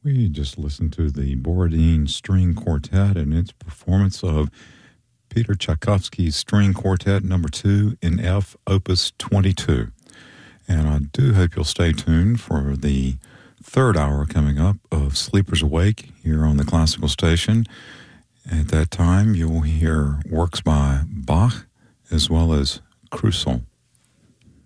We just listened to the Borodin String Quartet and its performance of Peter Tchaikovsky's String Quartet No. 2 in F, Opus 22. And I do hope you'll stay tuned for the third hour coming up of Sleepers Awake here on the Classical Station. At that time, you'll hear works by Bach as well as Krusel.